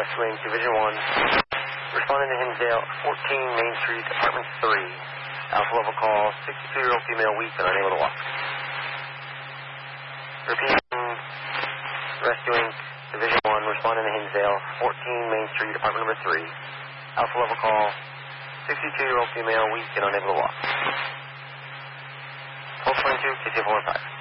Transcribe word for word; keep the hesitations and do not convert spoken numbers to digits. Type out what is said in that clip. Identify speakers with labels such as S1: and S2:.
S1: Rescue Wing, Division one. Responding to Hinsdale, fourteen Main Street, Apartment three. Alpha level call, sixty-two-year-old female, weak and unable to walk. Repeating, Rescue Wing, Division one. Responding to Hinsdale, fourteen Main Street, Apartment number three. Alpha level call, sixty-two-year-old female, weak and unable to walk. twelve twenty-two, K C four one five.